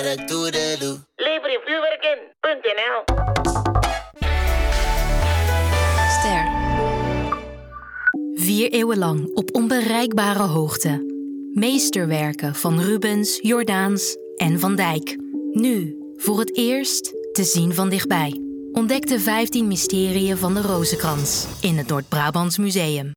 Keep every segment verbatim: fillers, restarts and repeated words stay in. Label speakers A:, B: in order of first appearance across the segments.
A: Lever je vuurwerk in. .nl
B: Ster. Vier eeuwen lang op onbereikbare hoogte. Meesterwerken van Rubens, Jordaens en Van Dijk. Nu, voor het eerst, te zien van dichtbij. Ontdek de vijftien mysterieën van de Rozenkrans in het Noord-Brabants Museum.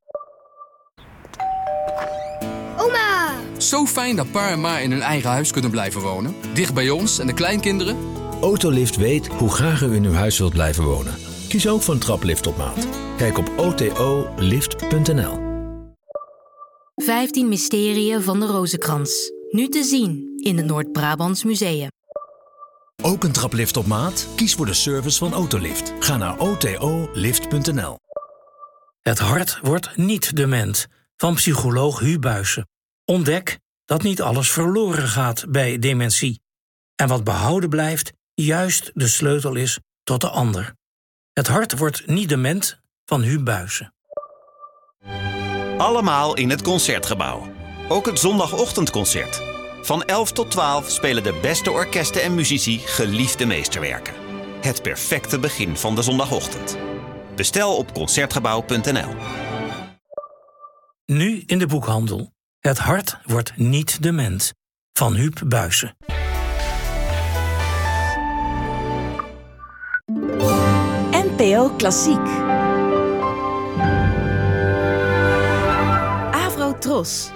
C: Oma!
D: Zo fijn dat pa en ma in hun eigen huis kunnen blijven wonen. Dicht bij ons en de kleinkinderen.
E: Autolift weet hoe graag u in uw huis wilt blijven wonen. Kies ook voor een traplift op maat. Kijk op o t o lift punt n l.
B: vijftien mysterieën van de Rozenkrans. Nu te zien in het Noord-Brabants Museum.
E: Ook een traplift op maat? Kies voor de service van Autolift. Ga naar o t o lift punt n l.
F: Het hart wordt niet dement, van psycholoog Hu Buijsen. Ontdek dat niet alles verloren gaat bij dementie. En wat behouden blijft, juist de sleutel is tot de ander. Het hart wordt niet dement, van Hu Buijsen.
G: Allemaal in het Concertgebouw. Ook het zondagochtendconcert. Van elf tot twaalf spelen de beste orkesten en muzici geliefde meesterwerken. Het perfecte begin van de zondagochtend. Bestel op concertgebouw punt n l.
F: Nu in de boekhandel. Het hart wordt niet dement, van Huub Buijsen.
H: N P O Klassiek. Avro Tros.